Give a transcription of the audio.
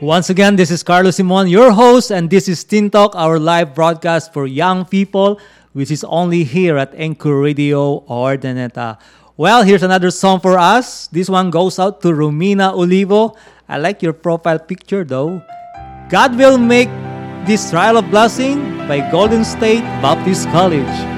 Once again, this is Carlos Simon, your host, and this is Teen Talk, our live broadcast for young people, which is only here at Anchor Radio Ordaneta. Well, here's another song for us. This one goes out to Romina Olivo. I like your profile picture though. God Will Make This Trial of Blessing by Golden State Baptist College.